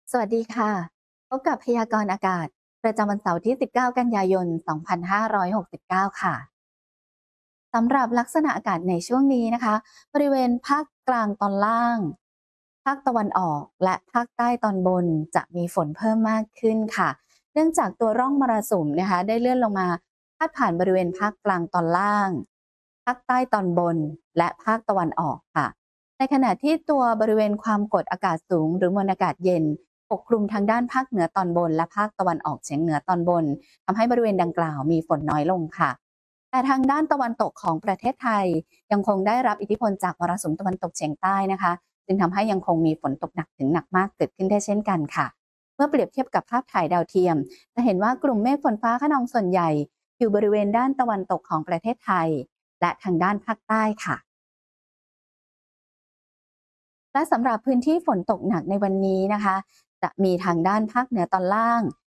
สวัสดีค่ะพบกับพยากรณ์อากาศประจำวันเสาร์ที่ 19 กันยายน 2569 ค่ะสำหรับลักษณะอากาศในช่วงนี้นะคะบริเวณภาคกลางตอนล่างภาคตะวันออกและภาคใต้ตอนบนจะมีฝนเพิ่มมากขึ้นค่ะเนื่องจากตัวร่องมรสุมนะคะได้เลื่อนลงมาพาดผ่านบริเวณภาคกลางตอนล่างภาคใต้ตอนบนและภาคตะวันออกค่ะในขณะที่ตัวบริเวณความกดอากาศสูงหรือมวลอากาศเย็น ปกคลุมทางด้านภาคเหนือตอนบนและภาคตะวันออกเฉียงเหนือตอนบนทำให้บริเวณดังกล่าวมีฝนน้อยลงค่ะแต่ทางด้านตะวันตกของประเทศไทยยังคงได้รับอิทธิพลจากมรสุมตะวันตกเฉียงใต้นะคะจึงทำให้ยังคงมีฝนตกหนักถึงหนักมากเกิดขึ้นได้เช่นกันค่ะเมื่อเปรียบเทียบกับภาพถ่ายดาวเทียมจะเห็นว่ากลุ่มเมฆฝนฟ้าคะนองส่วนใหญ่อยู่บริเวณด้านตะวันตกของประเทศไทยและทางด้านภาคใต้ค่ะ และสำหรับพื้นที่ฝนตกหนักในวันนี้นะคะจะมีทางด้านภาคเหนือตอนล่าง